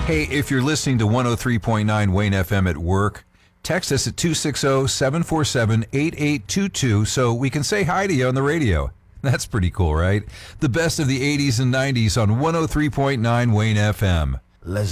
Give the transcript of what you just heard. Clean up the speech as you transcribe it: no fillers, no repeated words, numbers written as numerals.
Hey, if you're listening to 103.9 Wayne FM at work, text us at 260-747-8822 so we can say hi to you on the radio. That's pretty cool, right? The best of the 80s and 90s on 103.9 Wayne FM. Let's